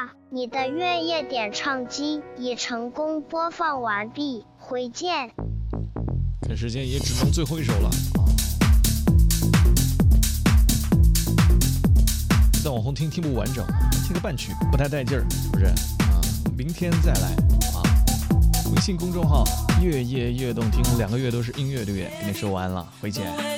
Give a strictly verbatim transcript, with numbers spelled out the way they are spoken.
了，你的月夜点唱机已成功播放完毕，回见。 看时间也只能最后一首了，再往后听听不完整，听个半曲不太带劲儿，是不是啊？明天再来啊！微信公众号“月夜悦动听”，两个月都是音乐的月，跟你说完了，回见。